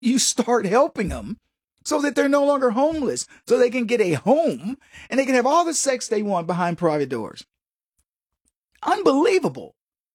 you start helping them so that they're no longer homeless, so they can get a home and they can have all the sex they want behind private doors. Unbelievable.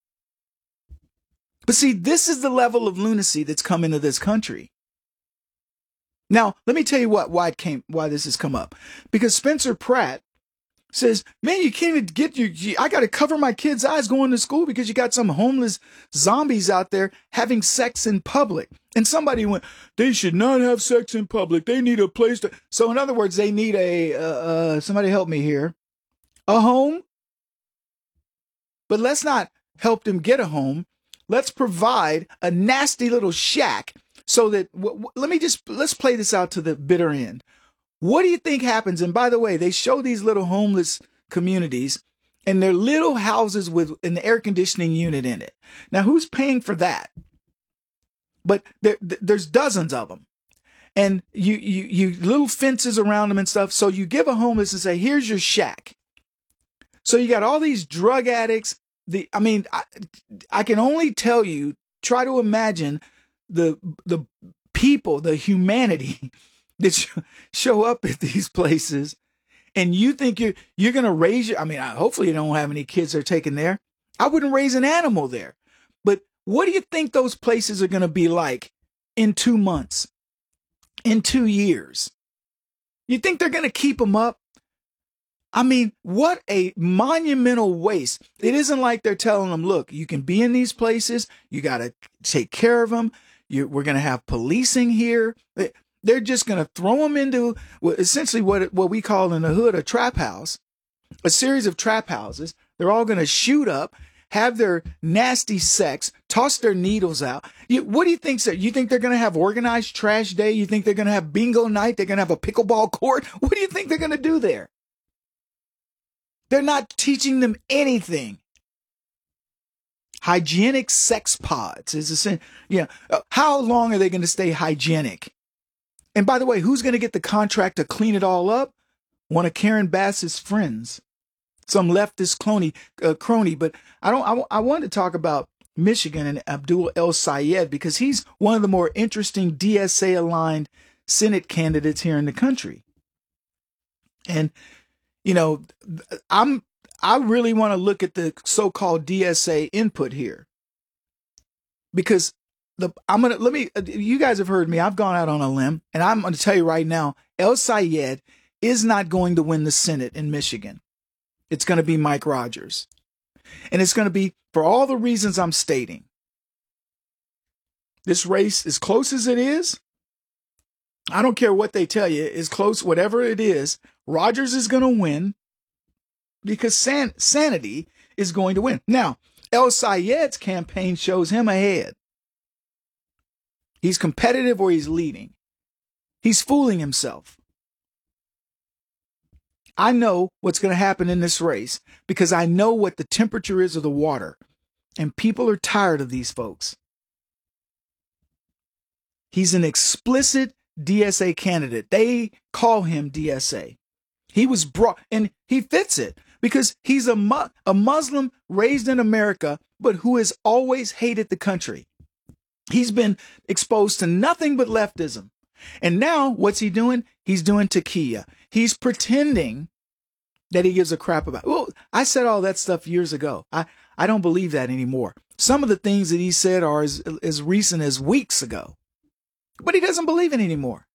But see, this is the level of lunacy that's come into this country. Now, let me tell you why this has come up. Because Spencer Pratt says, man, you can't even get I got to cover my kids' eyes going to school because you got some homeless zombies out there having sex in public. And somebody went, they should not have sex in public. They need a place to. So in other words, they need somebody help me here, a home. But let's not help them get a home. Let's provide a nasty little shack so that let's play this out to the bitter end. What do you think happens? And by the way, they show these little homeless communities and their little houses with an air conditioning unit in it. Now, who's paying for that? But there's dozens of them. And you little fences around them and stuff. So you give a homeless and say, here's your shack. So you got all these drug addicts. I can only tell you, try to imagine the people, the humanity that show up at these places, and you think you're going to raise hopefully you don't have any kids that are taken there. I wouldn't raise an animal there. But what do you think those places are going to be like in 2 months, in 2 years? You think they're going to keep them up? I mean, what a monumental waste. It isn't like they're telling them, look, you can be in these places. You got to take care of them. We're going to have policing here. They're just going to throw them into essentially what we call in the hood a trap house, a series of trap houses. They're all going to shoot up, have their nasty sex, toss their needles out. What do you think, sir? You think they're going to have organized trash day? You think they're going to have bingo night? They're going to have a pickleball court? What do you think they're going to do there? They're not teaching them anything. Hygienic sex pods is a sin. Yeah. How long are they going to stay hygienic? And by the way, who's going to get the contract to clean it all up? One of Karen Bass's friends, some leftist crony. But I wanted to talk about Michigan and Abdul El-Sayed because he's one of the more interesting DSA aligned Senate candidates here in the country. And I really want to look at the so-called DSA input here because you guys have heard me. I've gone out on a limb and I'm going to tell you right now, El-Sayed is not going to win the Senate in Michigan. It's going to be Mike Rogers. And it's going to be for all the reasons I'm stating. This race, as close as it is, I don't care what they tell you, as close, whatever it is, Rogers is going to win because sanity is going to win. Now, El-Sayed's campaign shows him ahead. He's competitive or he's leading. He's fooling himself. I know what's going to happen in this race because I know what the temperature is of the water. And people are tired of these folks. He's an explicit DSA candidate. They call him DSA. He was brought, and he fits it because he's a Muslim raised in America, but who has always hated the country. He's been exposed to nothing but leftism. And now what's he doing? He's doing taqiyya. He's pretending that he gives a crap about. Well, I said all that stuff years ago. I don't believe that anymore. Some of the things that he said are as recent as weeks ago. But he doesn't believe it anymore.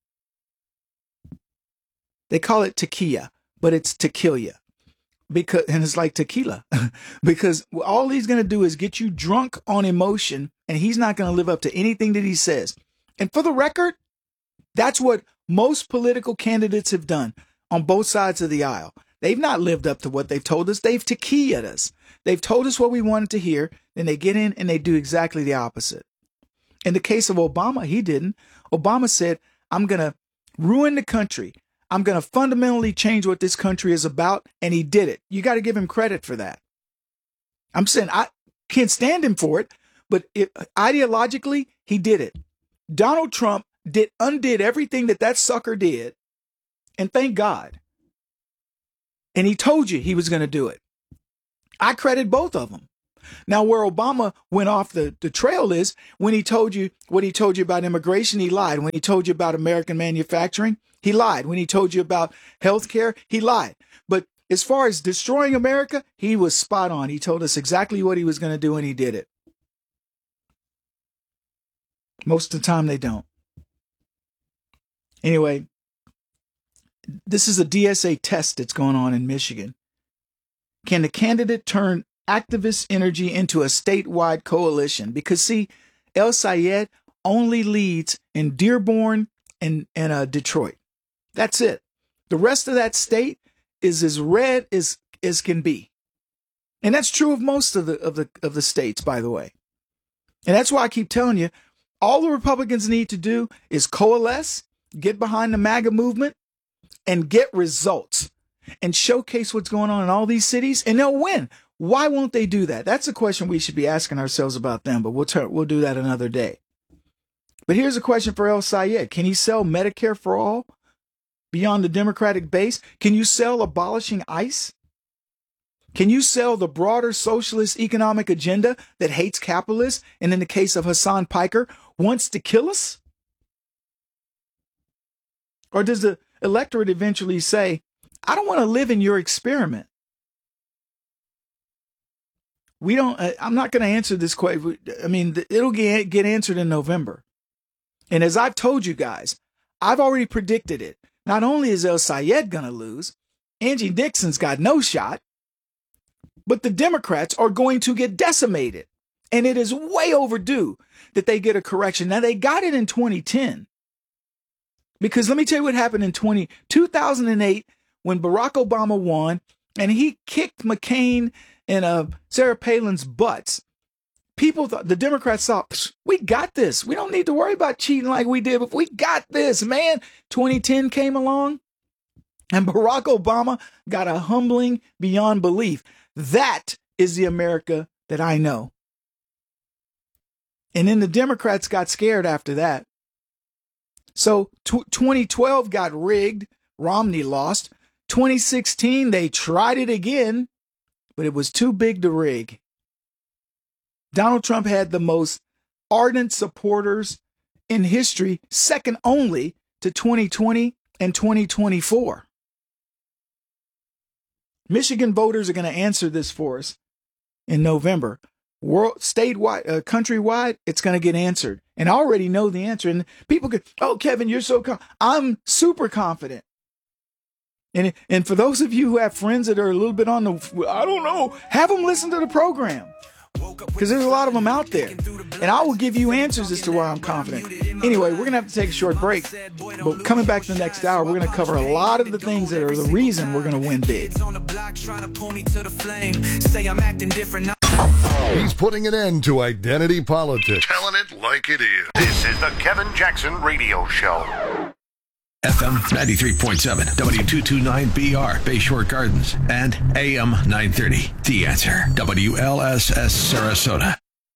They call it taqiyya, but it's tequila. And it's like tequila. Because all he's going to do is get you drunk on emotion, and he's not going to live up to anything that he says. And for the record, that's what most political candidates have done on both sides of the aisle. They've not lived up to what they've told us. They've tequilla'd us. They've told us what we wanted to hear. Then they get in and they do exactly the opposite. In the case of Obama, he didn't. Obama said, I'm going to ruin the country. I'm going to fundamentally change what this country is about. And he did it. You got to give him credit for that. I'm saying I can't stand him for it, but ideologically, he did it. Donald Trump undid everything that sucker did. And thank God. And he told you he was going to do it. I credit both of them. Now, where Obama went off the trail is when he told you what he told you about immigration, he lied. When he told you about American manufacturing, he lied. When he told you about healthcare, he lied. But as far as destroying America, he was spot on. He told us exactly what he was going to do, and he did it. Most of the time, they don't. Anyway, this is a DSA test that's going on in Michigan. Can the candidate turn activist energy into a statewide coalition? Because, see, El Sayed only leads in Dearborn and Detroit. That's it. The rest of that state is as red as can be. And that's true of most of the states, by the way. And that's why I keep telling you, all the Republicans need to do is coalesce, get behind the MAGA movement, and get results and showcase what's going on in all these cities, and they'll win. Why won't they do that? That's a question we should be asking ourselves about them, but we'll do that another day. But here's a question for El Sayed. Can he sell Medicare for all beyond the Democratic base? Can you sell abolishing ICE? Can you sell the broader socialist economic agenda that hates capitalists and in the case of Hassan Piker, wants to kill us? Or does the electorate eventually say, I don't want to live in your experiment? I'm not going to answer this question. I mean, it'll get answered in November. And as I've told you guys, I've already predicted it. Not only is El Sayed going to lose, Angie Dixon's got no shot, but the Democrats are going to get decimated. And it is way overdue that they get a correction. Now, they got it in 2010. Because let me tell you what happened in 2008 when Barack Obama won and he kicked McCain and Sarah Palin's butts. People thought, the Democrats thought, we got this. We don't need to worry about cheating like we did, but we got this, man. 2010 came along and Barack Obama got a humbling beyond belief. That is the America that I know. And then the Democrats got scared after that. So 2012 got rigged. Romney lost. 2016, they tried it again, but it was too big to rig. Donald Trump had the most ardent supporters in history, second only to 2020 and 2024. Michigan voters are going to answer this for us in November. Statewide, countrywide, it's going to get answered. And I already know the answer. And people could, oh, Kevin, you're so I'm super confident. And for those of you who have friends that are a little bit on the, I don't know, have them listen to the program. Because there's a lot of them out there. And I will give you answers as to why I'm confident. Anyway, we're going to have to take a short break. But coming back to the next hour, we're going to cover a lot of the things that are the reason we're going to win big. He's putting an end to identity politics. Telling it like it is. This is the Kevin Jackson Radio Show. FM 93.7, W229BR, Bayshore Gardens, and AM 930. The Answer, WLSS Sarasota.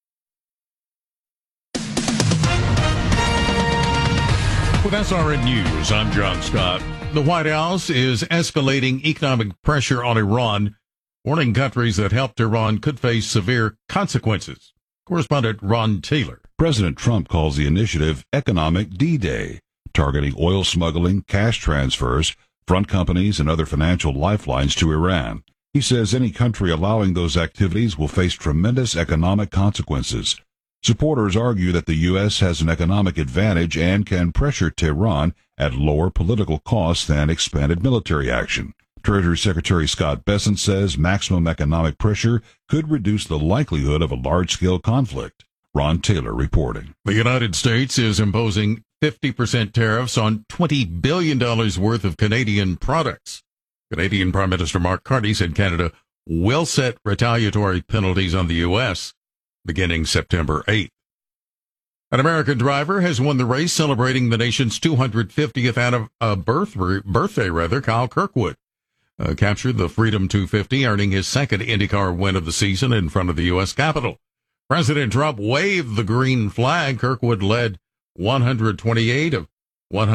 With SRN News, I'm John Scott. The White House is escalating economic pressure on Iran, warning countries that helped Iran could face severe consequences. Correspondent Ron Taylor. President Trump calls the initiative Economic D-Day, targeting oil smuggling, cash transfers, front companies, and other financial lifelines to Iran. He says any country allowing those activities will face tremendous economic consequences. Supporters argue that the U.S. has an economic advantage and can pressure Tehran at lower political costs than expanded military action. Treasury Secretary Scott Bessent says maximum economic pressure could reduce the likelihood of a large-scale conflict. Ron Taylor reporting. The United States is imposing 50% tariffs on $20 billion worth of Canadian products. Canadian Prime Minister Mark Carney said Canada will set retaliatory penalties on the U.S. beginning September 8th. An American driver has won the race celebrating the nation's 250th birthday. Kyle Kirkwood captured the Freedom 250, earning his second IndyCar win of the season in front of the U.S. Capitol. President Trump waved the green flag. Kirkwood led 128 of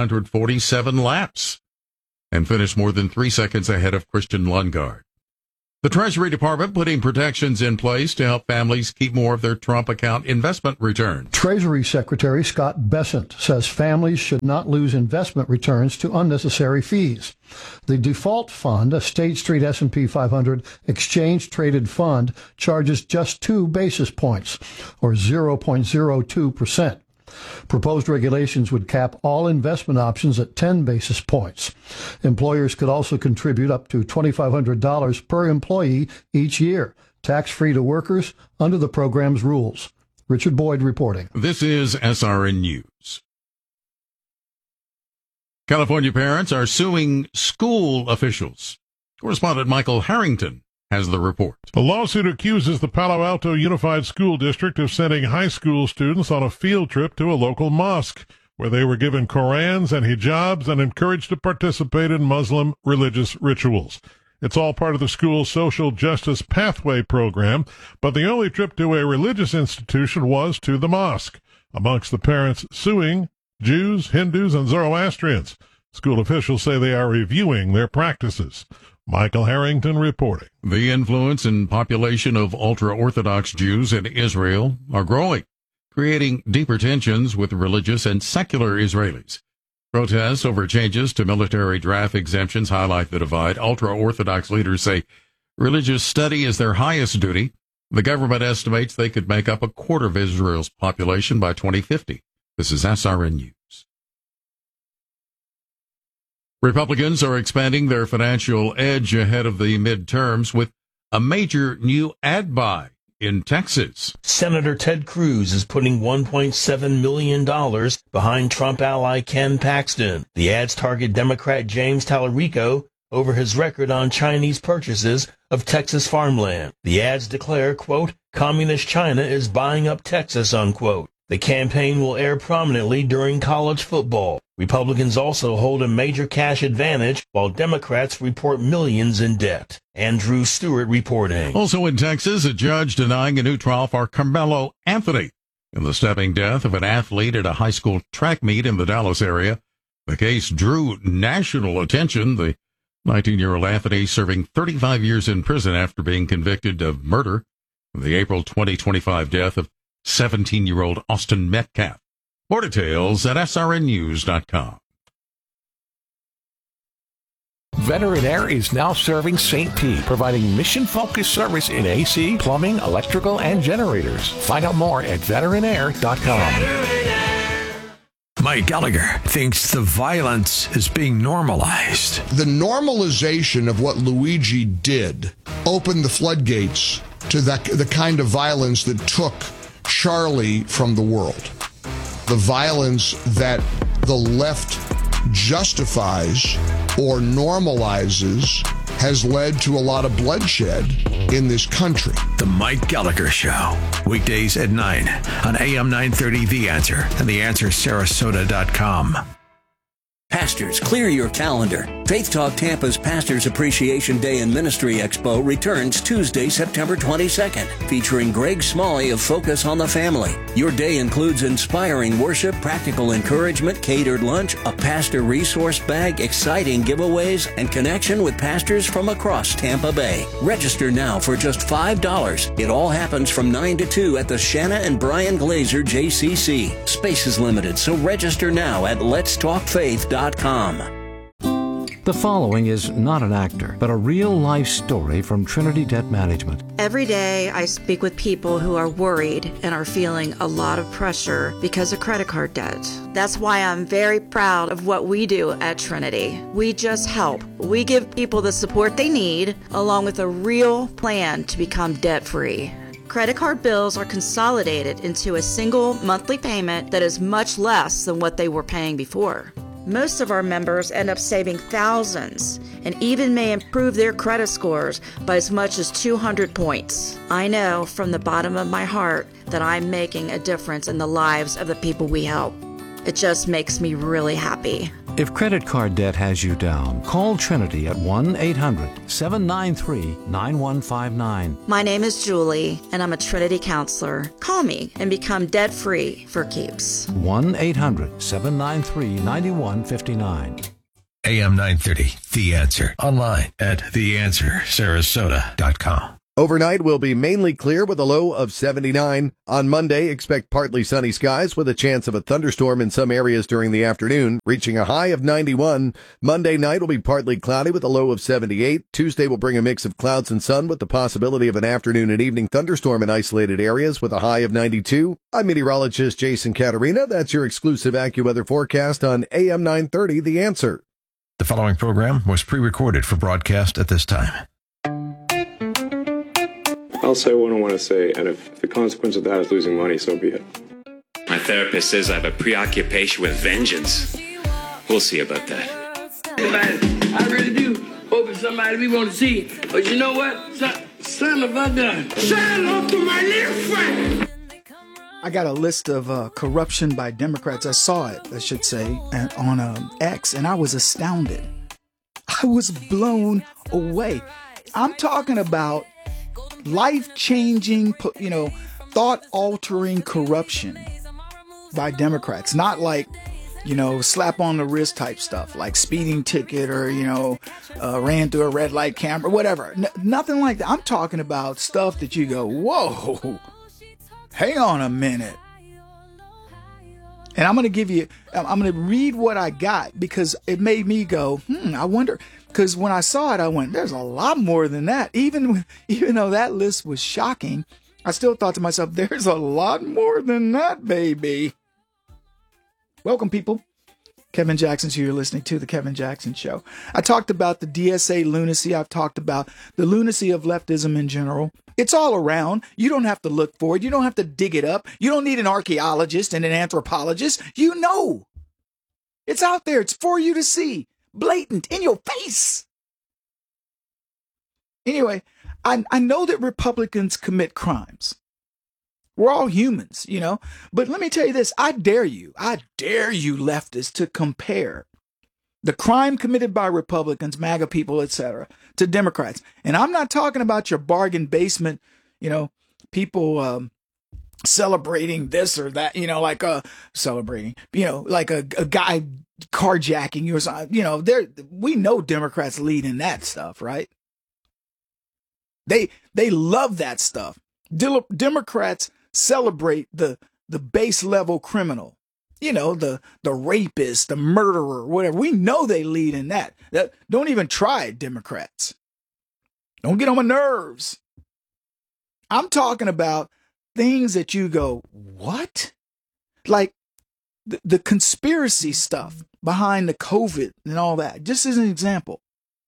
147 laps and finished more than 3 seconds ahead of Christian Lundgaard. The Treasury Department putting protections in place to help families keep more of their Trump account investment returns. Treasury Secretary Scott Bessent says families should not lose investment returns to unnecessary fees. The default fund, a State Street S&P 500 exchange-traded fund, charges just 2 basis points, or 0.02%. Proposed regulations would cap all investment options at 10 basis points. Employers could also contribute up to $2,500 per employee each year, tax-free to workers under the program's rules. Richard Boyd reporting. This is SRN News. California parents are suing school officials. Correspondent Michael Harrington has the report. The lawsuit accuses the Palo Alto Unified School District of sending high school students on a field trip to a local mosque, where they were given Korans and hijabs and encouraged to participate in Muslim religious rituals. It's all part of the school's Social Justice Pathway program, but the only trip to a religious institution was to the mosque. Amongst the parents suing, Jews, Hindus, and Zoroastrians. School officials say they are reviewing their practices. Michael Harrington reporting. The influence and population of ultra-Orthodox Jews in Israel are growing, creating deeper tensions with religious and secular Israelis. Protests over changes to military draft exemptions highlight the divide. Ultra-Orthodox leaders say religious study is their highest duty. The government estimates they could make up a quarter of Israel's population by 2050. This is SRN News. Republicans are expanding their financial edge ahead of the midterms with a major new ad buy in Texas. Senator Ted Cruz is putting $1.7 million behind Trump ally Ken Paxton. The ads target Democrat James Tallarico over his record on Chinese purchases of Texas farmland. The ads declare, quote, "Communist China is buying up Texas," unquote. The campaign will air prominently during college football. Republicans also hold a major cash advantage, while Democrats report millions in debt. Andrew Stewart reporting. Also in Texas, a judge denying a new trial for Carmelo Anthony in the stabbing death of an athlete at a high school track meet in the Dallas area. The case drew national attention. The 19-year-old Anthony serving 35 years in prison after being convicted of murder in the April 2025 death of 17-year-old Austin Metcalf. More details at srnnews.com. Veteran Air is now serving St. Pete, providing mission-focused service in AC, plumbing, electrical, and generators. Find out more at veteranAir.com. Mike Gallagher thinks the violence is being normalized. The normalization of what Luigi did opened the floodgates to the kind of violence that took Charlie from the world. The violence that the left justifies or normalizes has led to a lot of bloodshed in this country. The Mike Gallagher Show, weekdays at 9 on AM 930 The Answer and TheAnswerSarasota.com. Pastors, clear your calendar. Faith Talk Tampa's Pastors Appreciation Day and Ministry Expo returns Tuesday, September 22nd, featuring Greg Smalley of Focus on the Family. Your day includes inspiring worship, practical encouragement, catered lunch, a pastor resource bag, exciting giveaways, and connection with pastors from across Tampa Bay. Register now for just $5. It all happens from 9 to 2 at the Shanna and Brian Glazer JCC. Space is limited, so register now at letstalkfaith.com. The following is not an actor, but a real-life story from Trinity Debt Management. Every day I speak with people who are worried and are feeling a lot of pressure because of credit card debt. That's why I'm very proud of what we do at Trinity. We just help. We give people the support they need, along with a real plan to become debt-free. Credit card bills are consolidated into a single monthly payment that is much less than what they were paying before. Most of our members end up saving thousands and even may improve their credit scores by as much as 200 points. I know from the bottom of my heart that I'm making a difference in the lives of the people we help. It just makes me really happy. If credit card debt has you down, call Trinity at 1-800-793-9159. My name is Julie, and I'm a Trinity counselor. Call me and become debt-free for keeps. 1-800-793-9159. AM 930, The Answer. Online at theanswersarasota.com. Overnight will be mainly clear with a low of 79. On Monday, expect partly sunny skies with a chance of a thunderstorm in some areas during the afternoon, reaching a high of 91. Monday night will be partly cloudy with a low of 78. Tuesday will bring a mix of clouds and sun with the possibility of an afternoon and evening thunderstorm in isolated areas with a high of 92. I'm meteorologist Jason Caterina. That's your exclusive AccuWeather forecast on AM 930, The Answer. The following program was pre-recorded for broadcast at this time. I'll say what I want to say, and if the consequence of that is losing money, so be it. My therapist says I have a preoccupation with vengeance. We'll see about that. I really do hope it's somebody we want to see. But you know what? Son of a gun. Sign off to my little friend. I got a list of corruption by Democrats. I saw it, I should say, on X, and I was astounded. I was blown away. I'm talking about life-changing, thought-altering corruption by Democrats. Not like, slap on the wrist type stuff, like speeding ticket or, ran through a red light camera, whatever. Nothing like that. I'm talking about stuff that you go, whoa, hang on a minute. And I'm going to read what I got because it made me go, I wonder. Because when I saw it, I went, there's a lot more than that. Even though that list was shocking, I still thought to myself, there's a lot more than that, baby. Welcome, people. Kevin Jackson's here. You're listening to The Kevin Jackson Show. I talked about the DSA lunacy. I've talked about the lunacy of leftism in general. It's all around. You don't have to look for it. You don't have to dig it up. You don't need an archaeologist and an anthropologist. You know. It's out there. It's for you to see. Blatant, in your face. Anyway, I know that Republicans commit crimes. We're all humans, But let me tell you this. I dare you leftists to compare the crime committed by Republicans, MAGA people, etc., to Democrats. And I'm not talking about your bargain basement, people celebrating this or that, like celebrating, like a guy carjacking you or something. We know Democrats lead in that stuff, right? They love that stuff. Democrats celebrate the base level criminal, the rapist, the murderer, whatever. We know they lead in that. Don't even try it, Democrats. Don't get on my nerves. I'm talking about things that you go, what? Like the conspiracy stuff behind the COVID and all that. Just as an example.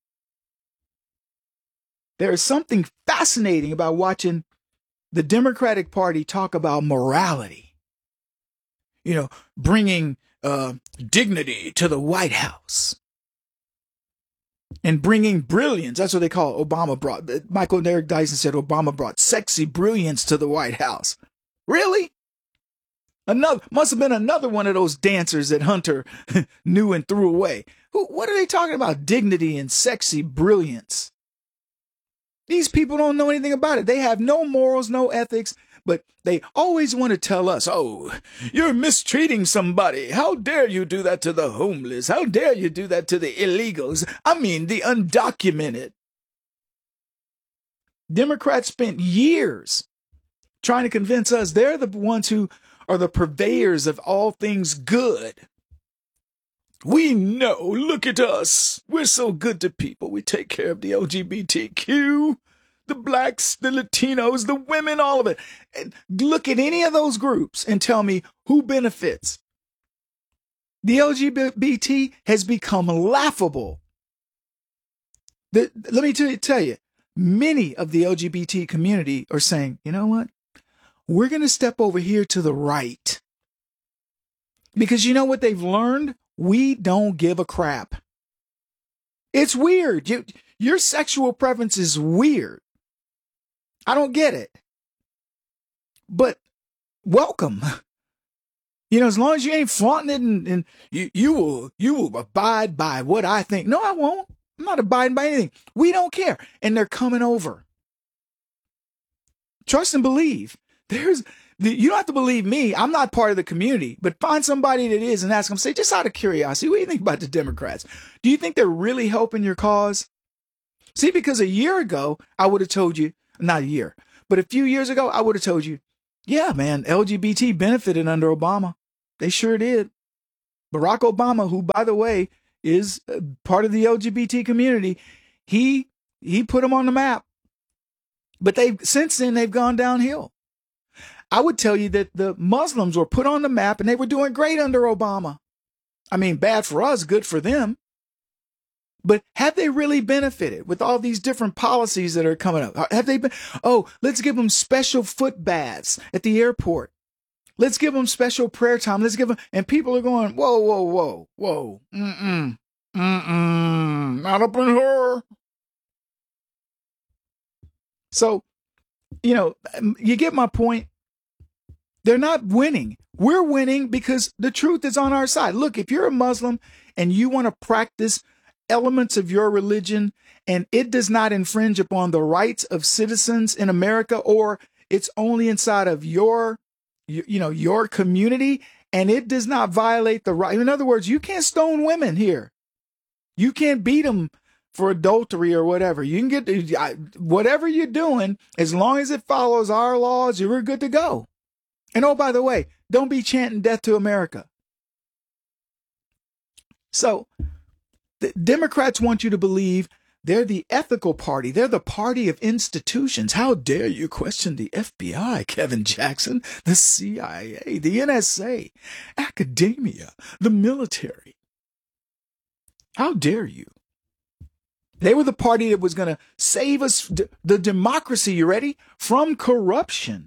There is something fascinating about watching the Democratic Party talk about morality. Bringing dignity to the White House. And bringing brilliance. That's what they call it. Obama brought. Michael and Eric Dyson said Obama brought sexy brilliance to the White House. Really? Must have been another one of those dancers that Hunter knew and threw away. What are they talking about? Dignity and sexy brilliance. These people don't know anything about it. They have no morals, no ethics, but they always want to tell us, oh, you're mistreating somebody. How dare you do that to the homeless? How dare you do that to the illegals? I mean, the undocumented. Democrats spent years trying to convince us they're the ones who are the purveyors of all things good. We know, look at us. We're so good to people. We take care of the LGBTQ, the blacks, the Latinos, the women, all of it. And look at any of those groups and tell me who benefits. The LGBT has become laughable. Let me tell you, many of the LGBT community are saying, you know what? We're going to step over here to the right. Because you know what they've learned? We don't give a crap. It's weird. Your sexual preference is weird. I don't get it. But welcome. As long as you ain't flaunting it and you will abide by what I think. No, I won't. I'm not abiding by anything. We don't care. And they're coming over. Trust and believe. You don't have to believe me. I'm not part of the community, but find somebody that is and ask them, say, just out of curiosity, what do you think about the Democrats? Do you think they're really helping your cause? See, because a year ago, I would have told you, not a year, but a few years ago, I would have told you, yeah, man, LGBT benefited under Obama. They sure did. Barack Obama, who, by the way, is part of the LGBT community, he put them on the map. But since then, they've gone downhill. I would tell you that the Muslims were put on the map and they were doing great under Obama. I mean, bad for us, good for them. But have they really benefited with all these different policies that are coming up? Have they been, let's give them special foot baths at the airport. Let's give them special prayer time. Let's give them, and people are going, whoa. Not up in her. So, you get my point. They're not winning. We're winning because the truth is on our side. Look, if you're a Muslim and you want to practice elements of your religion and it does not infringe upon the rights of citizens in America, or it's only inside of your community and it does not violate the right. In other words, you can't stone women here. You can't beat them for adultery or whatever. You can get whatever you're doing, as long as it follows our laws, you're good to go. And oh, by the way, don't be chanting death to America. So the Democrats want you to believe they're the ethical party. They're the party of institutions. How dare you question the FBI, Kevin Jackson, the CIA, the NSA, academia, the military? How dare you? They were the party that was going to save us, the democracy, you ready? From corruption.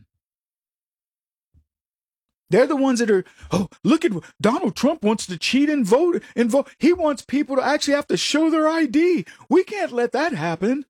They're the ones that are, look at Donald Trump wants to cheat and vote. He wants people to actually have to show their ID. We can't let that happen.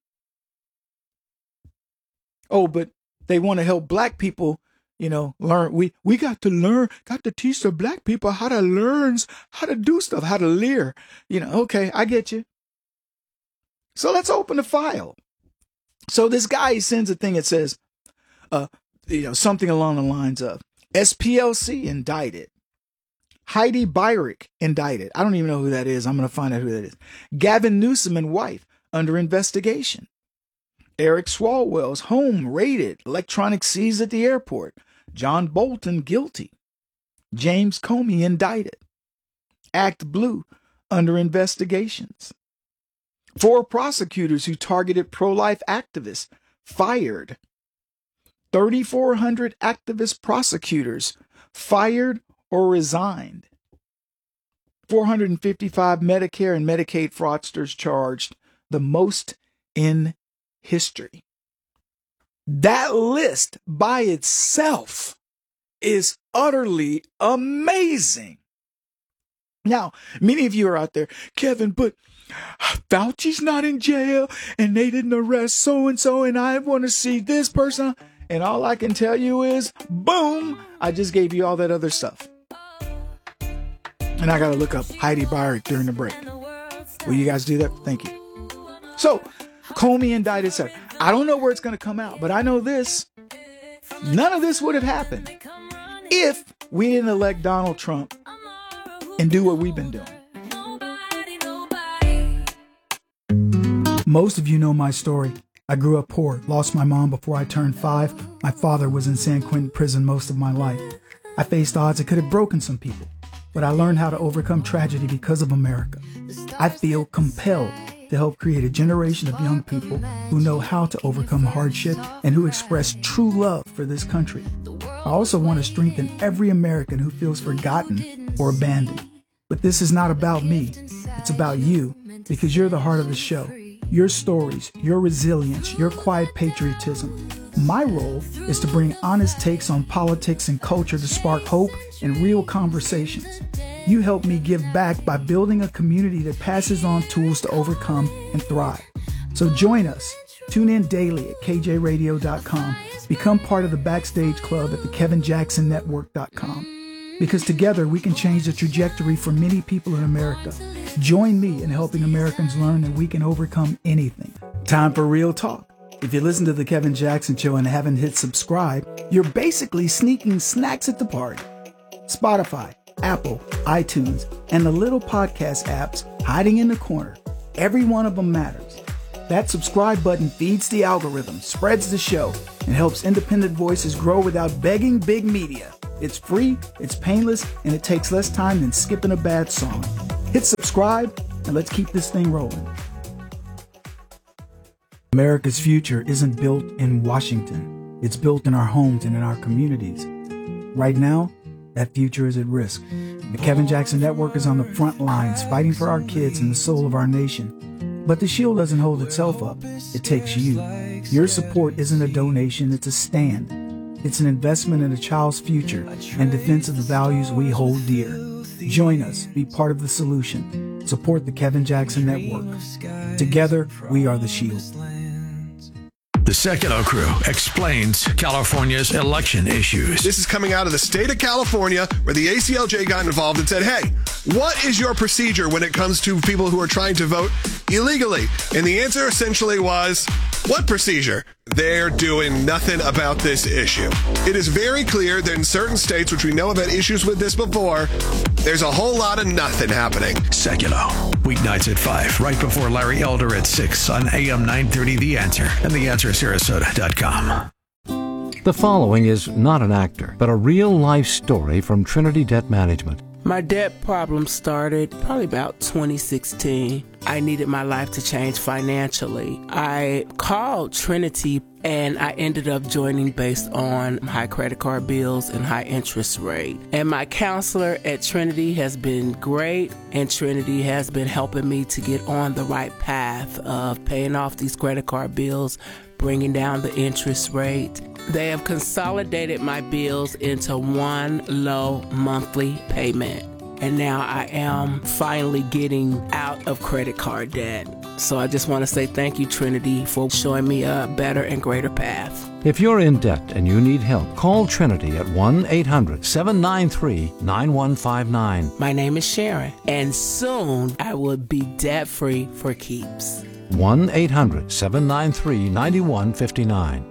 Oh, but they want to help black people, learn. We got to teach the black people how to learn, how to do stuff, how to leer. Okay, I get you. So let's open the file. So this guy sends a thing that says, something along the lines of, SPLC indicted. Heidi Beirich indicted. I don't even know who that is. I'm going to find out who that is. Gavin Newsom and wife under investigation. Eric Swalwell's home raided. Electronic seized at the airport. John Bolton guilty. James Comey indicted. Act Blue under investigations. 4 prosecutors who targeted pro-life activists fired. 3,400 activist prosecutors fired or resigned. 455 Medicare and Medicaid fraudsters charged, the most in history. That list by itself is utterly amazing. Now, many of you are out there, Kevin, but Fauci's not in jail and they didn't arrest so-and-so and I want to see this person. And all I can tell you is, boom, I just gave you all that other stuff. And I got to look up Heidi Beirich during the break. Will you guys do that? Thank you. So, Comey indicted, sir. I don't know where it's going to come out, but I know this. None of this would have happened if we didn't elect Donald Trump and do what we've been doing. Most of you know my story. I grew up poor, lost my mom before I turned 5. My father was in San Quentin prison most of my life. I faced odds that could have broken some people, but I learned how to overcome tragedy because of America. I feel compelled to help create a generation of young people who know how to overcome hardship and who express true love for this country. I also want to strengthen every American who feels forgotten or abandoned. But this is not about me. It's about you, because you're the heart of the show. Your stories, your resilience, your quiet patriotism. My role is to bring honest takes on politics and culture to spark hope and real conversations. You help me give back by building a community that passes on tools to overcome and thrive. So join us. Tune in daily at kjradio.com. Become part of the Backstage Club at thekevinjacksonnetwork.com. Because together we can change the trajectory for many people in America. Join me in helping Americans learn that we can overcome anything. Time for Real Talk. If you listen to The Kevin Jackson Show and haven't hit subscribe, you're basically sneaking snacks at the party. Spotify, Apple, iTunes, and the little podcast apps hiding in the corner. Every one of them matters. That subscribe button feeds the algorithm, spreads the show, and helps independent voices grow without begging big media. It's free, it's painless, and it takes less time than skipping a bad song. Hit subscribe, and let's keep this thing rolling. America's future isn't built in Washington. It's built in our homes and in our communities. Right now, that future is at risk. The Kevin Jackson Network is on the front lines, fighting for our kids and the soul of our nation. But the shield doesn't hold itself up. It takes you. Your support isn't a donation, it's a stand. It's an investment in a child's future and defense of the values we hold dear. Join us. Be part of the solution. Support the Kevin Jackson Network. Together, we are the shield. The Secular Crew explains California's election issues. This is coming out of the state of California, where the ACLJ got involved and said, hey, what is your procedure when it comes to people who are trying to vote illegally? And the answer essentially was, what procedure? They're doing nothing about this issue. It is very clear that in certain states, which we know have had issues with this before, there's a whole lot of nothing happening. Secular, weeknights at 5, right before Larry Elder at 6 on AM 930 The Answer and TheAnswerSarasota.com. The following is not an actor, but a real-life story from Trinity Debt Management. My debt problem started probably about 2016. I needed my life to change financially. I called Trinity and I ended up joining based on high credit card bills and high interest rate. And my counselor at Trinity has been great, and Trinity has been helping me to get on the right path of paying off these credit card bills, bringing down the interest rate. They have consolidated my bills into one low monthly payment. And now I am finally getting out of credit card debt. So I just want to say thank you, Trinity, for showing me a better and greater path. If you're in debt and you need help, call Trinity at 1-800-793-9159. My name is Sharon, and soon I will be debt-free for keeps. 1-800-793-9159.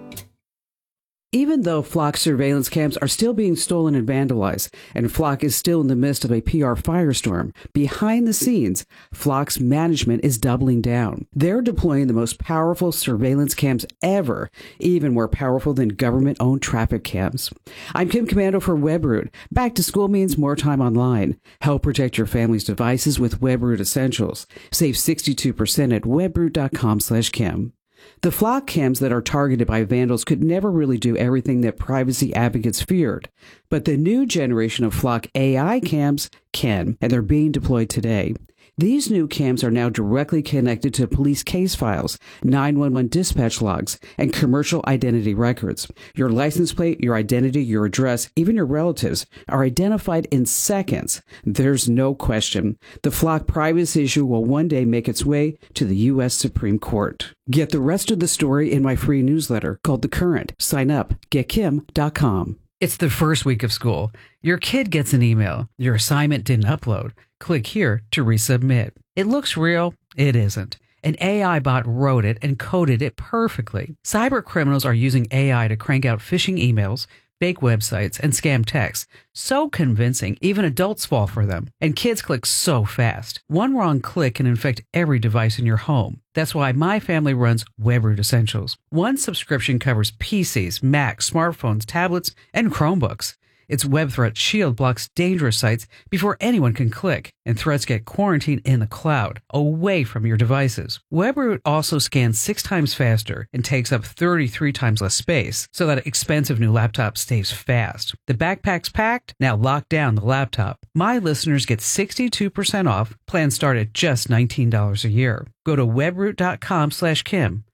Even though Flock surveillance cams are still being stolen and vandalized, and Flock is still in the midst of a PR firestorm, behind the scenes, Flock's management is doubling down. They're deploying the most powerful surveillance cams ever, even more powerful than government-owned traffic cams. I'm Kim Commando for WebRoot. Back to school means more time online. Help protect your family's devices with WebRoot Essentials. Save 62% at webroot.com/Kim. The Flock cams that are targeted by vandals could never really do everything that privacy advocates feared. But the new generation of Flock AI cams can, and they're being deployed today. These new cams are now directly connected to police case files, 911 dispatch logs, and commercial identity records. Your license plate, your identity, your address, even your relatives are identified in seconds. There's no question. The Flock privacy issue will one day make its way to the U.S. Supreme Court. Get the rest of the story in my free newsletter called The Current. Sign up. GetKim.com. It's the first week of school. Your kid gets an email. Your assignment didn't upload. Click here to resubmit. It looks real. It isn't. An AI bot wrote it and coded it perfectly. Cyber criminals are using AI to crank out phishing emails, fake websites, and scam texts. So convincing, even adults fall for them. And kids click so fast. One wrong click can infect every device in your home. That's why my family runs WebRoot Essentials. One subscription covers PCs, Macs, smartphones, tablets, and Chromebooks. Its Web Threat Shield blocks dangerous sites before anyone can click, and threats get quarantined in the cloud, away from your devices. WebRoot also scans 6 times faster and takes up 33 times less space, so that expensive new laptop stays fast. The backpack's packed, now lock down the laptop. My listeners get 62% off. Plans start at just $19 a year. Go to webroot.com/Kim.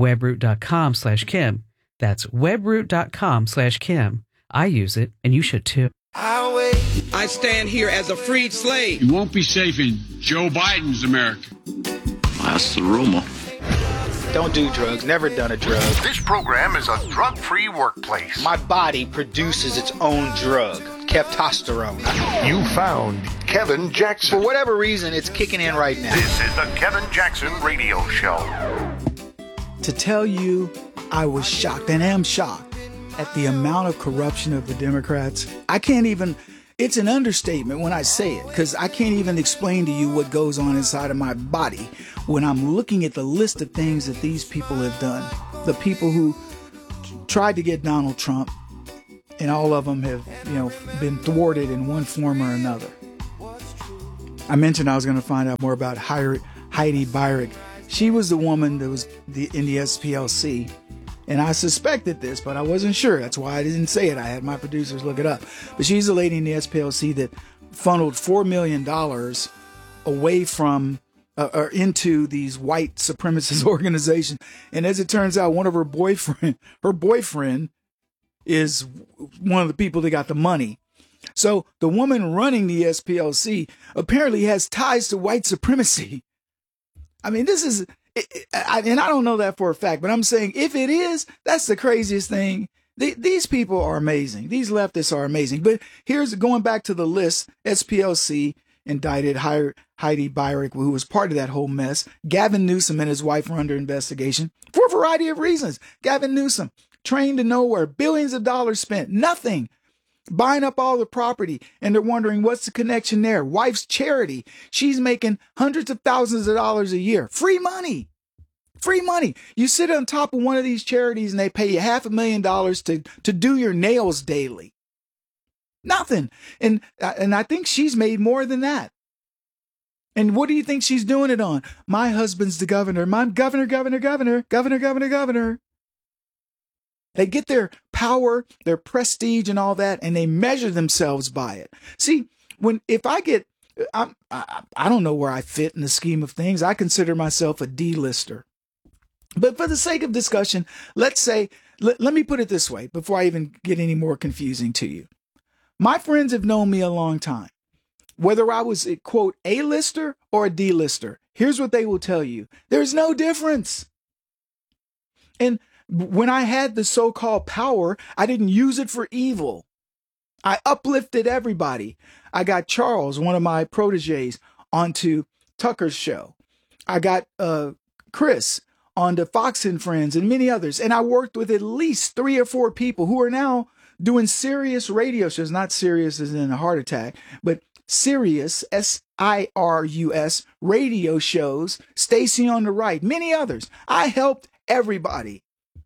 Webroot.com/Kim. That's webroot.com/Kim. I use it, and you should too. I stand here as a freed slave. You won't be safe in Joe Biden's America. That's the rumor. Don't do drugs. Never done a drug. This program is a drug-free workplace. My body produces its own drug, testosterone. You found Kevin Jackson. For whatever reason, it's kicking in right now. This is the Kevin Jackson Radio Show. to tell you I was shocked and am shocked at the amount of corruption of the Democrats. I can't even, it's an understatement when I say it, because I can't even explain to you what goes on inside of my body when I'm looking at the list of things that these people have done. The people who tried to get Donald Trump, and all of them have, been thwarted in one form or another. I mentioned I was going to find out more about Heidi Beirich. She was the woman that was in the SPLC, and I suspected this, but I wasn't sure. That's why I didn't say it. I had my producers look it up. But she's the lady in the SPLC that funneled $4 million away from or into these white supremacist organizations. And as it turns out, one of her boyfriend is one of the people that got the money. So the woman running the SPLC apparently has ties to white supremacy. I mean, this is, and I don't know that for a fact, but I'm saying if it is, that's the craziest thing. These people are amazing. These leftists are amazing. But here's going back to the list. SPLC indicted Heidi Beirich, who was part of that whole mess. Gavin Newsom and his wife are under investigation for a variety of reasons. Gavin Newsom, trained to nowhere, billions of dollars spent, nothing, buying up all the property. And they're wondering, what's the connection there? Wife's charity. She's making hundreds of thousands of dollars a year. Free money. Free money. You sit on top of one of these charities and they pay you $500,000 to do your nails daily. Nothing. And I think she's made more than that. And what do you think she's doing it on? My husband's the governor. My governor. They get their power, their prestige and all that, and they measure themselves by it. See, I don't know where I fit in the scheme of things. I consider myself a D-lister. But for the sake of discussion, let's say, let me put it this way before I even get any more confusing to you. My friends have known me a long time. Whether I was a, quote, A-lister or a D-lister, here's what they will tell you. There's no difference. And when I had the so-called power, I didn't use it for evil. I uplifted everybody. I got Charles, one of my proteges, onto Tucker's show. I got Chris onto Fox and Friends and many others. And I worked with at least 3 or 4 people who are now doing serious radio shows, not serious as in a heart attack, but Sirius, SIRUS, radio shows, Stacy on the Right, many others. I helped everybody.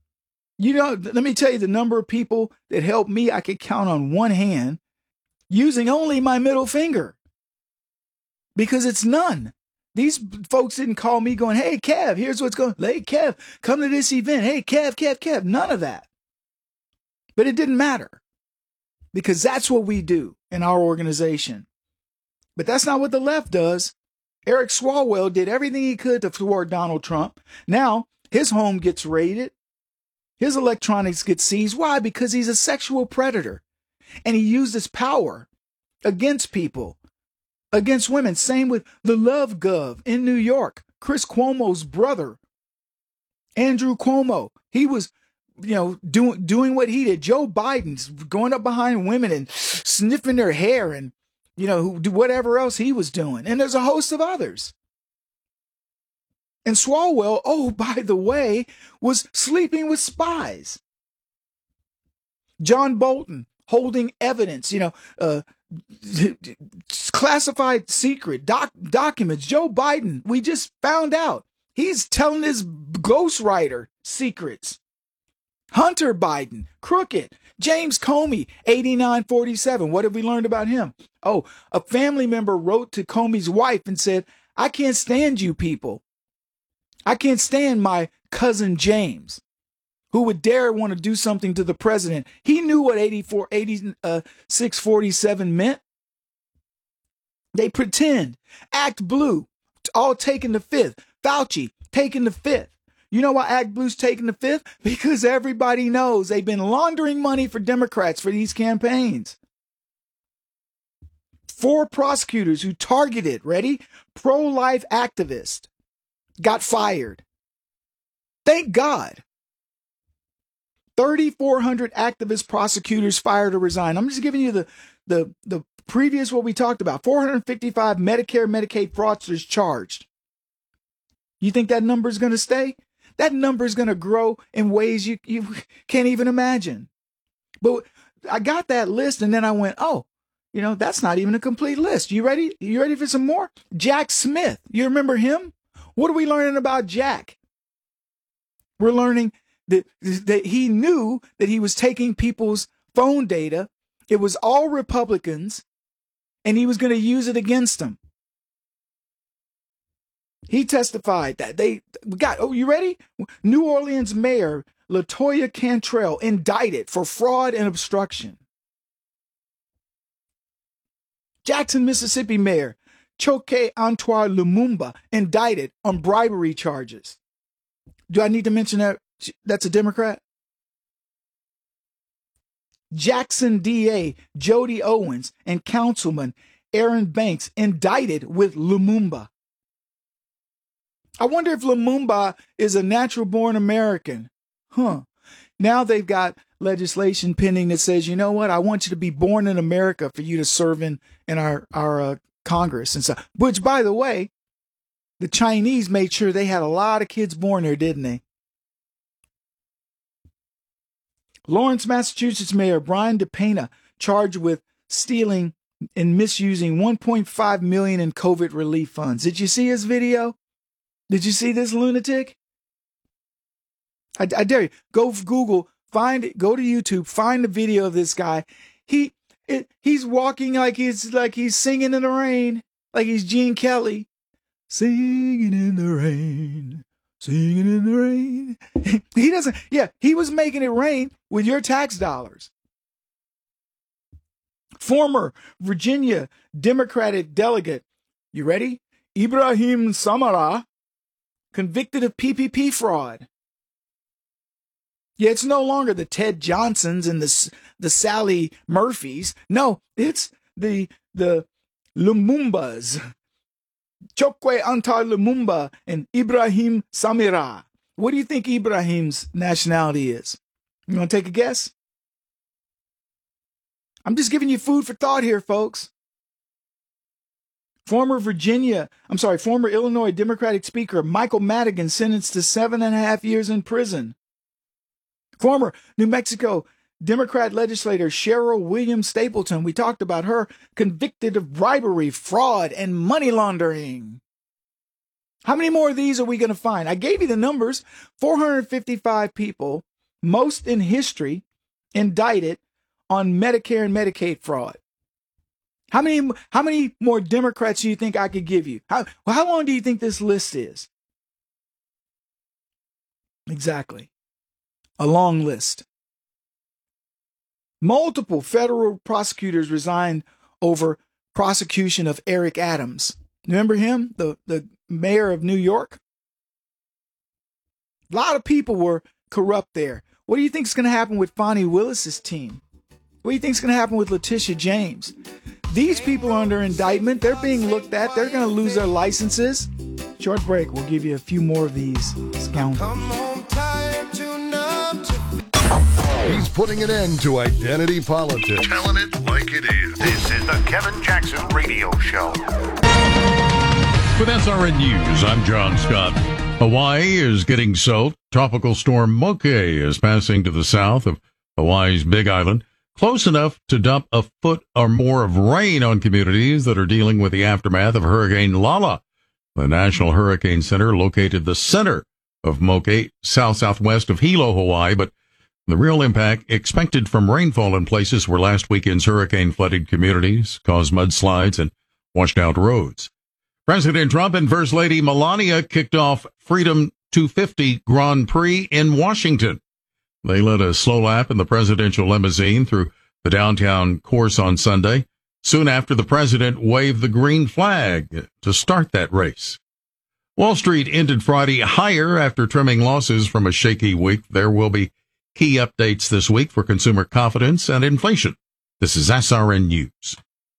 Let me tell you the number of people that helped me, I could count on one hand using only my middle finger because it's none. These folks didn't call me going, hey, Kev, here's what's going on. Hey, Kev, come to this event. Hey, Kev. None of that. But it didn't matter because that's what we do in our organization. But that's not what the left does. Eric Swalwell did everything he could to thwart Donald Trump. Now his home gets raided. His electronics get seized. Why? Because he's a sexual predator. And he used his power against people, against women. Same with the Love Gov in New York. Chris Cuomo's brother, Andrew Cuomo. He was, doing what he did. Joe Biden's going up behind women and sniffing their hair and, whatever else he was doing. And there's a host of others. And Swalwell, oh, by the way, was sleeping with spies. John Bolton holding evidence, classified secret documents. Joe Biden, we just found out he's telling his ghostwriter secrets. Hunter Biden, crooked. James Comey, 8947. What have we learned about him? Oh, a family member wrote to Comey's wife and said, I can't stand you people. I can't stand my cousin James, who would dare want to do something to the president. He knew what 8647 meant. They pretend. Act Blue, all taking the fifth. Fauci, taking the fifth. You know why Act Blue's taking the fifth? Because everybody knows they've been laundering money for Democrats for these campaigns. 4 prosecutors who targeted, ready, pro-life activists got fired. Thank God. 3,400 activist prosecutors fired or resigned. I'm just giving you the previous what we talked about. 455 Medicare, Medicaid fraudsters charged. You think that number is going to stay? that number is going to grow in ways you can't even imagine. But I got that list, and then I went, oh, that's not even a complete list. You ready? You ready for some more? Jack Smith. You remember him? What are we learning about Jack? We're learning that he knew that he was taking people's phone data. It was all Republicans, and he was going to use it against them. He testified that you ready? New Orleans Mayor LaToya Cantrell indicted for fraud and obstruction. Jackson, Mississippi Mayor Chokwe Antoine Lumumba indicted on bribery charges. Do I need to mention that that's a Democrat? Jackson DA Jody Owens and Councilman Aaron Banks indicted with Lumumba. I wonder if Lumumba is a natural-born American. Now they've got legislation pending that says, you know what, I want you to be born in America for you to serve in our Congress and stuff. Which, by the way, the Chinese made sure they had a lot of kids born there, didn't they? Lawrence, Massachusetts Mayor Brian DePena charged with stealing and misusing $1.5 million in COVID relief funds. Did you see his video? Did you see this lunatic? I dare you, go Google, find it, go to YouTube, find the video of this guy. He's walking like he's singing in the rain, like he's Gene Kelly. Singing in the rain, singing in the rain. He was making it rain with your tax dollars. Former Virginia Democratic delegate, you ready? Ibrahim Samara, convicted of PPP fraud. Yeah, it's no longer the Ted Johnsons and the Sally Murphys. No, it's the Lumumbas. Chokwe Antoine Lumumba and Ibrahim Samira. What do you think Ibrahim's nationality is? You want to take a guess? I'm just giving you food for thought here, folks. Former Illinois Democratic Speaker Michael Madigan sentenced to 7.5 years in prison. Former New Mexico Democrat legislator Cheryl Williams Stapleton, we talked about her, convicted of bribery, fraud, and money laundering. How many more of these are we going to find? I gave you the numbers. 455 people, most in history, indicted on Medicare and Medicaid fraud. How many more Democrats do you think I could give you? How long do you think this list is? Exactly. A long list. Multiple federal prosecutors resigned over prosecution of Eric Adams. Remember him, the mayor of New York? A lot of people were corrupt there. What do you think is going to happen with Fonnie Willis's team? What do you think is going to happen with Letitia James? These people are under indictment. They're being looked at. They're going to lose their licenses. Short break. We'll give you a few more of these scoundrels. He's putting an end to identity politics. Telling it like it is. This is the Kevin Jackson Radio Show. With SRN News, I'm John Scott. Hawaii is getting soaked. Tropical storm Moke is passing to the south of Hawaii's Big Island, close enough to dump a foot or more of rain on communities that are dealing with the aftermath of Hurricane Lala. The National Hurricane Center located the center of Moke, southwest of Hilo, Hawaii, but the real impact expected from rainfall in places where last weekend's hurricane flooded communities, caused mudslides, and washed out roads. President Trump and First Lady Melania kicked off Freedom 250 Grand Prix in Washington. They led a slow lap in the presidential limousine through the downtown course on Sunday. Soon after, the president waved the green flag to start that race. Wall Street ended Friday higher after trimming losses from a shaky week. There will be key updates this week for consumer confidence and inflation. This is SRN News.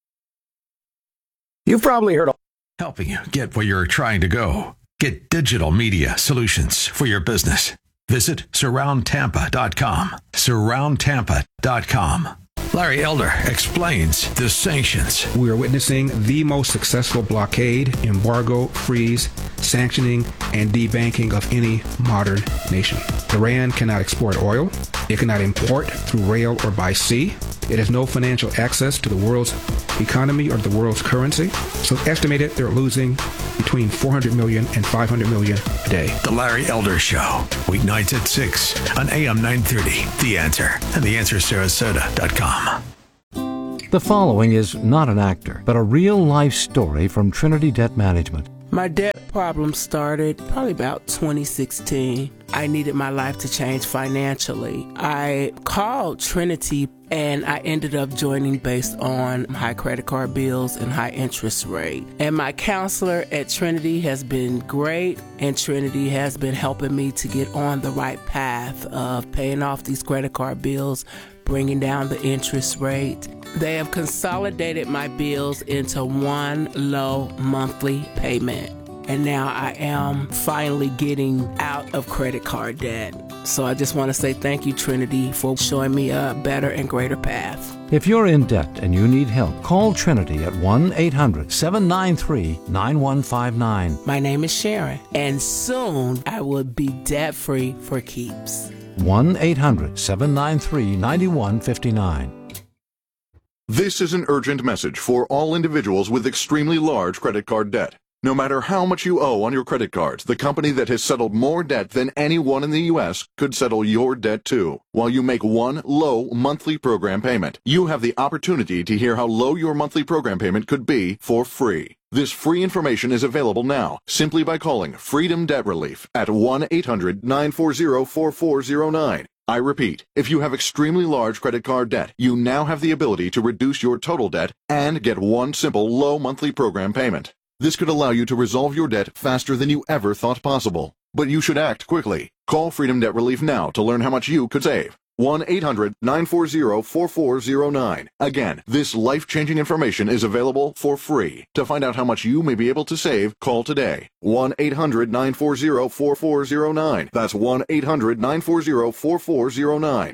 You've probably heard helping you get where you're trying to go. Get digital media solutions for your business. Visit surroundtampa.com. Surroundtampa.com. Larry Elder explains the sanctions. We are witnessing the most successful blockade, embargo, freeze sanctioning, and debanking of any modern nation. Iran cannot export oil. It cannot import through rail or by sea. It has no financial access to the world's economy or the world's currency. So it's estimated they're losing between 400 million and 500 million a day. The Larry Elder Show, weeknights at 6 on AM 930. The Answer and theanswersarasota.com. The following is not an actor, but a real-life story from Trinity Debt Management. My debt problem started probably about 2016. I needed my life to change financially. I called Trinity and I ended up joining based on high credit card bills and high interest rate. And my counselor at Trinity has been great, and Trinity has been helping me to get on the right path of paying off these credit card bills, bringing down the interest rate. They have consolidated my bills into one low monthly payment. And now I am finally getting out of credit card debt. So I just want to say thank you, Trinity, for showing me a better and greater path. If you're in debt and you need help, call Trinity at 1-800-793-9159. My name is Sharon, and soon I will be debt-free for keeps. 1-800-793-9159. This is an urgent message for all individuals with extremely large credit card debt. No matter how much you owe on your credit cards, the company that has settled more debt than anyone in the U.S. could settle your debt too, while you make one low monthly program payment. You have the opportunity to hear how low your monthly program payment could be for free. This free information is available now simply by calling Freedom Debt Relief at 1-800-940-4409. I repeat, if you have extremely large credit card debt, you now have the ability to reduce your total debt and get one simple low monthly program payment. This could allow you to resolve your debt faster than you ever thought possible. But you should act quickly. Call Freedom Debt Relief now to learn how much you could save. 1-800-940-4409. Again, this life-changing information is available for free. To find out how much you may be able to save, call today. 1-800-940-4409. That's 1-800-940-4409.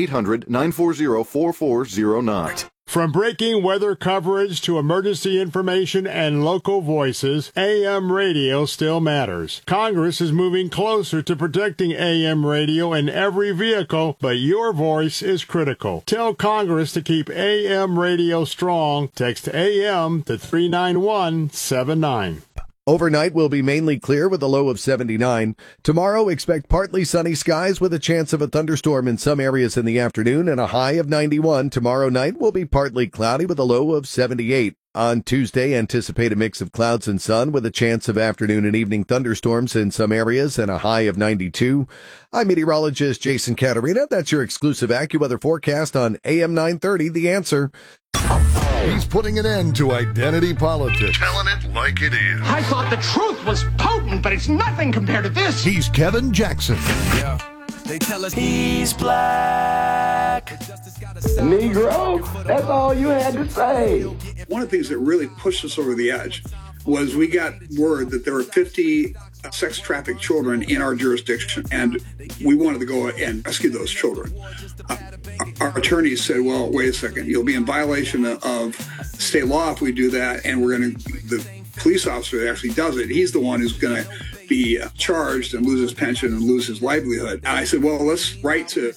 1-800-940-4409. From breaking weather coverage to emergency information and local voices, AM radio still matters. Congress is moving closer to protecting AM radio in every vehicle, but your voice is critical. Tell Congress to keep AM radio strong. Text AM to 39179. Overnight will be mainly clear with a low of 79. Tomorrow, expect partly sunny skies with a chance of a thunderstorm in some areas in the afternoon and a high of 91. Tomorrow night will be partly cloudy with a low of 78. On Tuesday, anticipate a mix of clouds and sun with a chance of afternoon and evening thunderstorms in some areas and a high of 92. I'm meteorologist Jason Caterina. That's your exclusive AccuWeather forecast on AM 930, The Answer. He's putting an end to identity politics. Telling it like it is. I thought the truth was potent, but it's nothing compared to this. He's Kevin Jackson. Yeah. They tell us he's black. Negro, that's all you had to say. One of the things that really pushed us over the edge was we got word that there were 50 sex trafficked children in our jurisdiction, and we wanted to go and rescue those children. Our attorneys said, well, wait a second, you'll be in violation of state law if we do that, and the police officer that actually does it, he's the one who's going to be charged and lose his pension and lose his livelihood. And I said, well, let's write to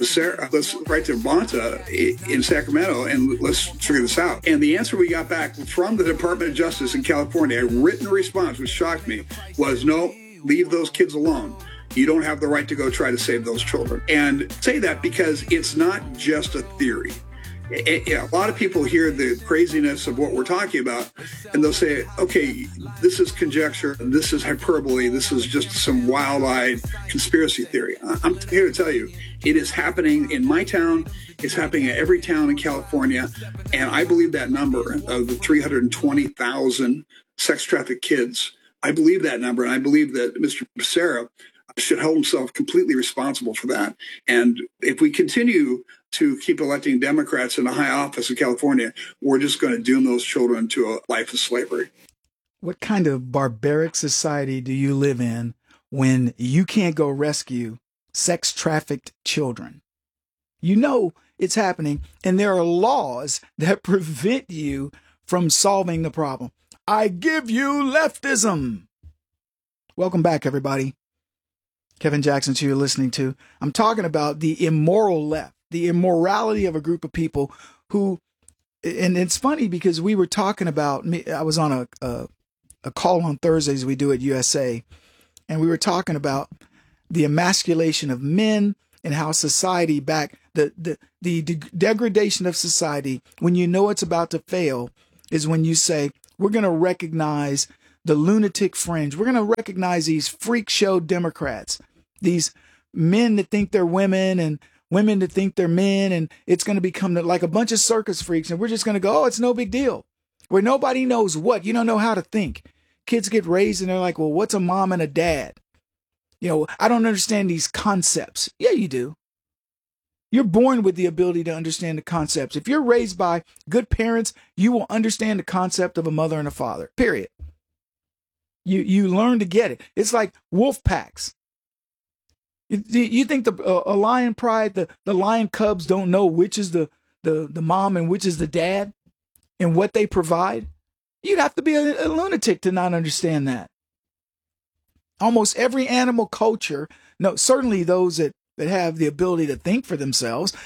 Bonta in Sacramento and let's figure this out. And the answer we got back from the Department of Justice in California, a written response, which shocked me, was no, leave those kids alone. You don't have the right to go try to save those children. And say that because it's not just a theory. A lot of people hear the craziness of what we're talking about, and they'll say, okay, this is conjecture, this is hyperbole, this is just some wild-eyed conspiracy theory. I'm here to tell you, it is happening in my town, it's happening in every town in California, and I believe that number of the 320,000 sex-trafficked kids, I believe that number, and I believe that Mr. Becerra should hold himself completely responsible for that. And if we continue to keep electing Democrats in a high office in California, we're just going to doom those children to a life of slavery. What kind of barbaric society do you live in when you can't go rescue sex-trafficked children? You know it's happening, and there are laws that prevent you from solving the problem. I give you leftism. Welcome back, everybody. Kevin Jackson, who you're listening to. I'm talking about the immoral left, the immorality of a group of people who, and it's funny because we were talking about, I was on a call on Thursdays we do at USA, and we were talking about the emasculation of men and how society the degradation of society, when you know it's about to fail, is when you say, we're going to recognize the lunatic fringe. We're going to recognize these freak show Democrats, these men that think they're women and women that think they're men. And it's going to become like a bunch of circus freaks. And we're just going to go, oh, it's no big deal. Where nobody knows what. You don't know how to think. Kids get raised and they're like, well, what's a mom and a dad? You know, I don't understand these concepts. Yeah, you do. You're born with the ability to understand the concepts. If you're raised by good parents, you will understand the concept of a mother and a father, period. You learn to get it. It's like wolf packs. You think a lion pride, the lion cubs don't know which is the mom and which is the dad and what they provide? You'd have to be a lunatic to not understand that. Almost every animal culture, no, certainly those that have the ability to think for themselves,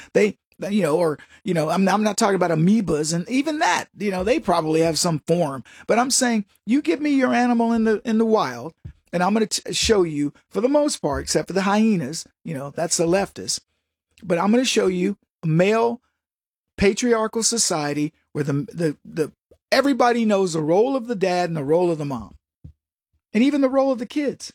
I'm not talking about amoebas, and even that, they probably have some form. But I'm saying, you give me your animal in the wild, and I'm going to show you, for the most part, except for the hyenas, that's the leftists. But I'm going to show you a male patriarchal society where the everybody knows the role of the dad and the role of the mom, and even the role of the kids.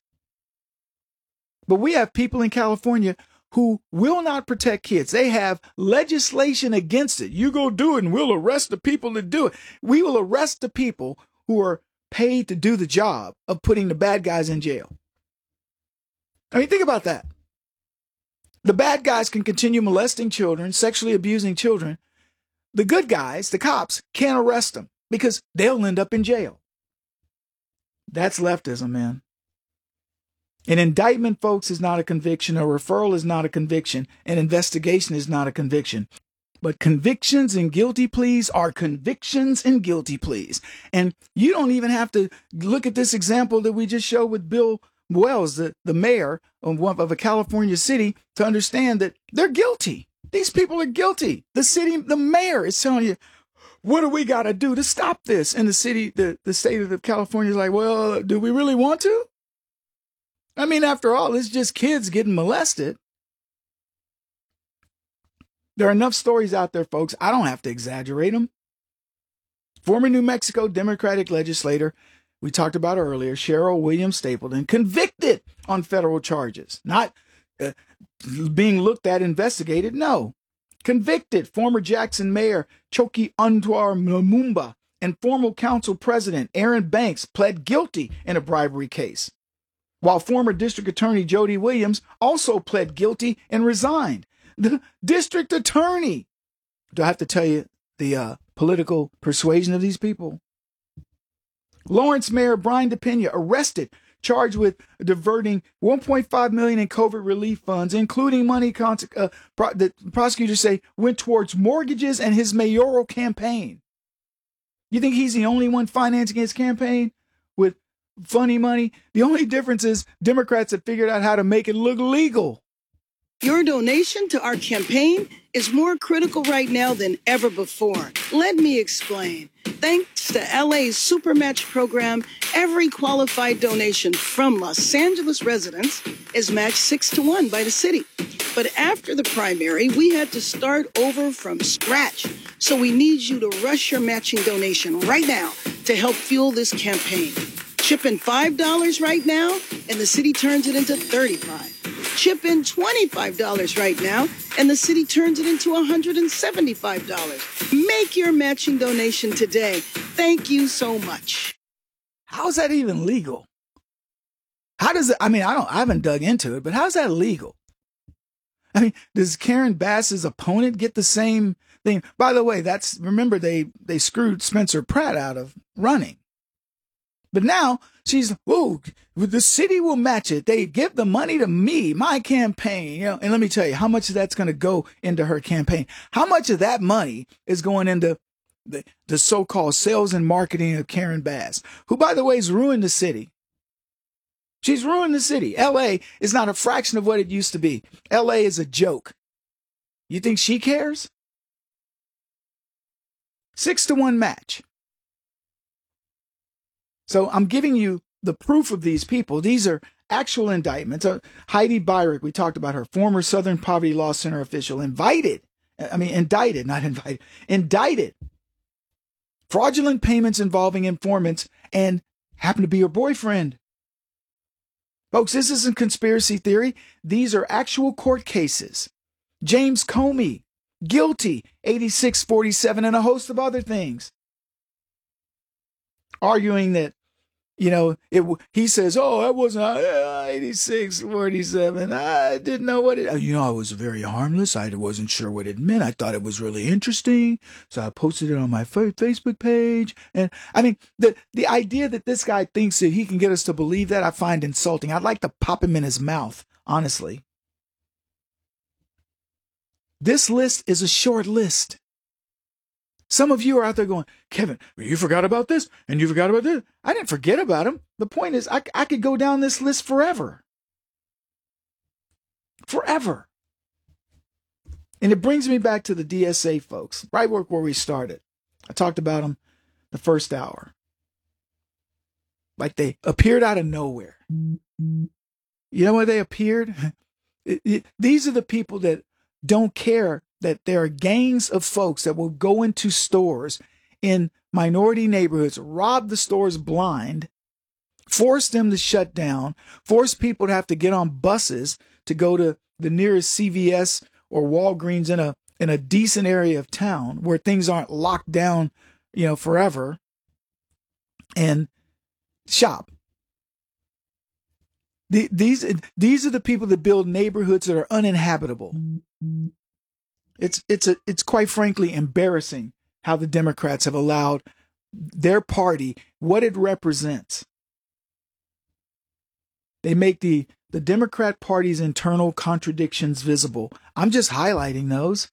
But we have people in California who will not protect kids. They have legislation against it. You go do it and we'll arrest the people that do it. We will arrest the people who are paid to do the job of putting the bad guys in jail. I mean, think about that. The bad guys can continue molesting children, sexually abusing children. The good guys, the cops, can't arrest them because they'll end up in jail. That's leftism, man. An indictment, folks, is not a conviction. A referral is not a conviction. An investigation is not a conviction. But convictions and guilty pleas are convictions and guilty pleas. And you don't even have to look at this example that we just showed with Bill Wells, the mayor of a California city, to understand that they're guilty. These people are guilty. The mayor is telling you, what do we got to do to stop this? And the state of California is like, well, do we really want to? I mean, after all, it's just kids getting molested. There are enough stories out there, folks. I don't have to exaggerate them. Former New Mexico Democratic legislator, we talked about earlier, Cheryl Williams Stapleton, convicted on federal charges. Not being looked at, investigated. No. Convicted. Former Jackson Mayor Choki Antoine Lumumba and former council president Aaron Banks pled guilty in a bribery case, while former District Attorney Jody Williams also pled guilty and resigned. The district attorney. Do I have to tell you the political persuasion of these people? Lawrence Mayor Brian DePena arrested, charged with diverting $1.5 million in COVID relief funds, including money the prosecutors say went towards mortgages and his mayoral campaign. You think he's the only one financing his campaign with funny money? The only difference is Democrats have figured out how to make it look legal. Your donation to our campaign is more critical right now than ever before. Let me explain. Thanks to LA's Supermatch program, every qualified donation from Los Angeles residents is matched 6-1 by the city. But after the primary, we had to start over from scratch. So we need you to rush your matching donation right now to help fuel this campaign. Chip in $5 right now, and the city turns it into $35. Chip in $25 right now, and the city turns it into $175. Make your matching donation today. Thank you so much. How is that even legal? How does it, I haven't dug into it, but how's that legal? I mean, does Karen Bass's opponent get the same thing? By the way, remember they screwed Spencer Pratt out of running. But now she's, the city will match it. They give the money to me, my campaign, and let me tell you how much of that's going to go into her campaign. How much of that money is going into the so-called sales and marketing of Karen Bass, who, by the way, has ruined the city. She's ruined the city. L.A. is not a fraction of what it used to be. L.A. is a joke. You think she cares? 6-1 match. So I'm giving you the proof of these people. These are actual indictments. Heidi Beirich, we talked about her, former Southern Poverty Law Center official, indicted. Fraudulent payments involving informants and happened to be her boyfriend. Folks, this isn't conspiracy theory. These are actual court cases. James Comey, guilty, 86-47, and a host of other things. Arguing that, he says, oh, that wasn't 86-47. I didn't know what it, I was very harmless. I wasn't sure what it meant. I thought it was really interesting. So I posted it on my Facebook page. And I mean, the idea that this guy thinks that he can get us to believe that, I find insulting. I'd like to pop him in his mouth, honestly. This list is a short list. Some of you are out there going, Kevin, you forgot about this and you forgot about this. I didn't forget about them. The point is, I could go down this list forever. Forever. And it brings me back to the DSA folks, right where we started. I talked about them the first hour. Like they appeared out of nowhere. You know why they appeared? These are the people that don't care that there are gangs of folks that will go into stores in minority neighborhoods, rob the stores blind, force them to shut down, force people to have to get on buses to go to the nearest CVS or Walgreens in a decent area of town where things aren't locked down, forever, and shop. These are the people that build neighborhoods that are uninhabitable. It's quite frankly embarrassing how the Democrats have allowed their party, what it represents. They make the Democrat Party's internal contradictions visible. I'm just highlighting those.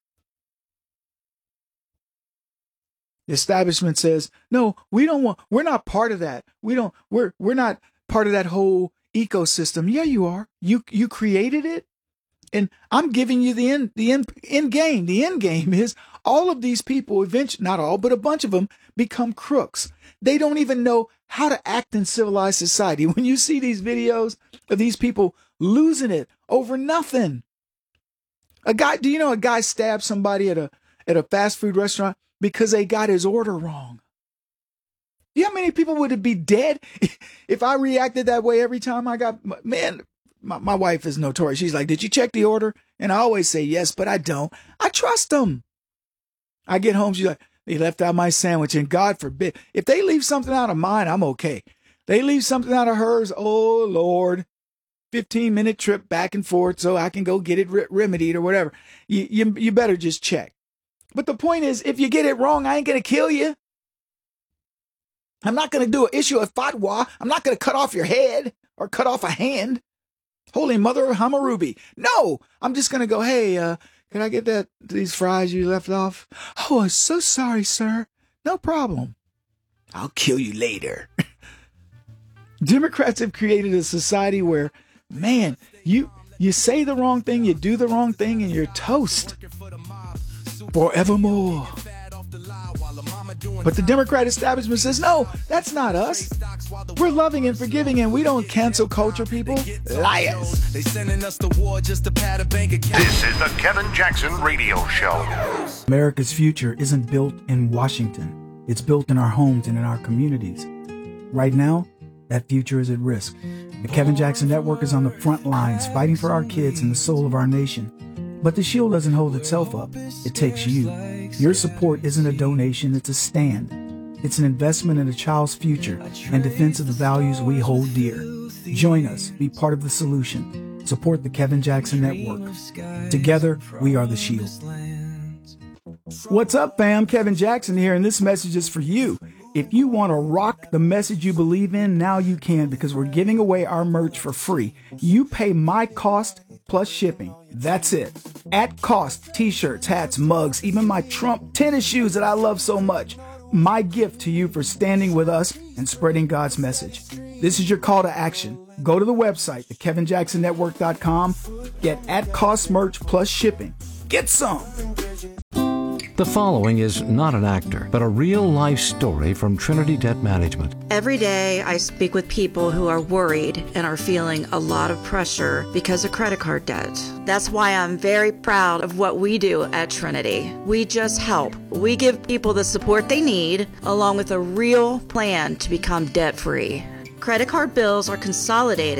The establishment says, no, we're not part of that. We're not part of that whole ecosystem. Yeah, you are. You created it. And I'm giving you the end game. The end game is all of these people eventually, not all, but a bunch of them become crooks. They don't even know how to act in civilized society. When you see these videos of these people losing it over nothing. A guy stabbed somebody at a fast food restaurant because they got his order wrong. You know how many people would be dead if I reacted that way every time I got, man, my wife is notorious. She's like, did you check the order? And I always say yes, but I don't. I trust them. I get home, she's like, they left out my sandwich, and God forbid. If they leave something out of mine, I'm okay. They leave something out of hers, oh, Lord. 15-minute trip back and forth so I can go get it remedied or whatever. You better just check. But the point is, if you get it wrong, I ain't going to kill you. I'm not going to issue a fatwa. I'm not going to cut off your head or cut off a hand. Holy Mother of Hammurabi. No, I'm just going to go, hey, can I get these fries you left off? Oh, I'm so sorry, sir. No problem. I'll kill you later. Democrats have created a society where, man, you say the wrong thing, you do the wrong thing, and you're toast. Forevermore. But the Democrat establishment says, no, that's not us. We're loving and forgiving, and we don't cancel culture people. Liars. This is the Kevin Jackson Radio Show. America's future isn't built in Washington. It's built in our homes and in our communities. Right now, that future is at risk. The Kevin Jackson Network is on the front lines, fighting for our kids and the soul of our nation. But the shield doesn't hold itself up. It takes you. Your support isn't a donation, it's a stand. It's an investment in a child's future and defense of the values we hold dear. Join us. Be part of the solution. Support the Kevin Jackson Network. Together, we are the shield. What's up, fam? Kevin Jackson here, and this message is for you. If you want to rock the message you believe in, now you can, because we're giving away our merch for free. You pay my cost plus shipping. That's it. At cost, t-shirts, hats, mugs, even my Trump tennis shoes that I love so much. My gift to you for standing with us and spreading God's message. This is your call to action. Go to the website, thekevinjacksonnetwork.com. Get at-cost merch plus shipping. Get some. The following is not an actor, but a real-life story from Trinity Debt Management. Every day I speak with people who are worried and are feeling a lot of pressure because of credit card debt. That's why I'm very proud of what we do at Trinity. We just help. We give people the support they need, along with a real plan to become debt-free. Credit card bills are consolidated